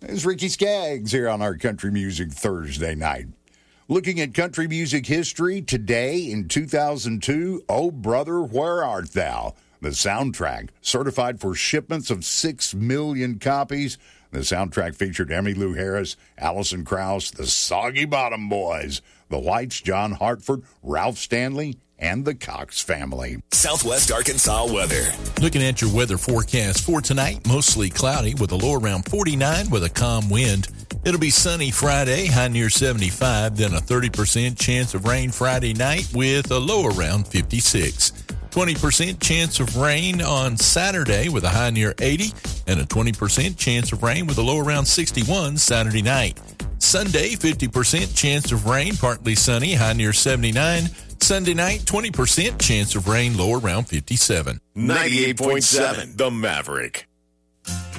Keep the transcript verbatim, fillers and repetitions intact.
It's Ricky Skaggs here on our Country Music Thursday night. Looking at country music history today in two thousand two, Oh Brother, Where Art Thou? The soundtrack, certified for shipments of six million copies. The soundtrack featured Emmylou Harris, Alison Krauss, the Soggy Bottom Boys, the Whites, John Hartford, Ralph Stanley, and the Cox family. Southwest Arkansas weather. Looking at your weather forecast for tonight, mostly cloudy with a low around forty-nine with a calm wind. It'll be sunny Friday, high near seventy-five, then a thirty percent chance of rain Friday night with a low around fifty-six. twenty percent chance of rain on Saturday with a high near eighty, and a twenty percent chance of rain with a low around sixty-one Saturday night. Sunday, fifty percent chance of rain, partly sunny, high near seventy-nine. Sunday night, twenty percent chance of rain, low around fifty-seven. ninety-eight point seven, The Maverick.